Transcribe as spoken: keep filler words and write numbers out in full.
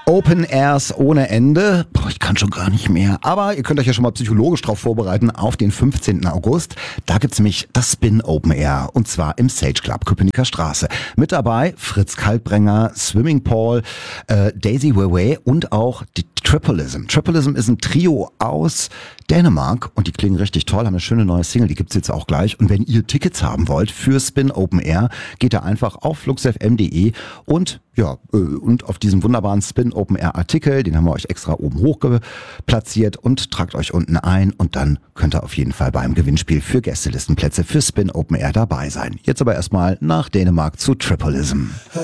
Open Airs ohne Ende. Boah, ich kann schon gar nicht mehr. Aber ihr könnt euch ja schon mal psychologisch drauf vorbereiten auf den fünfzehnten August. Da gibt's nämlich das Spin Open Air. Und zwar im Sage Club, Köpenicker Straße. Mit dabei Fritz Kaltbrenger, Swimming Paul, äh, Daisy Weiwei und auch die Tripleism. Tripleism ist ein Trio aus Dänemark und die klingen richtig toll, haben eine schöne neue Single, die gibt's jetzt auch gleich. Und wenn ihr Tickets haben wollt für Spin Open Air, geht da einfach auf fluxfm punkt de und ja, äh, und auf diesem wunderbaren Spin Open Air Artikel, den haben wir euch extra oben hoch platziert und tragt euch unten ein und dann könnt ihr auf jeden Fall beim Gewinnspiel für Gästelistenplätze für Spin Open Air dabei sein. Jetzt aber erstmal nach Dänemark zu Tripleism.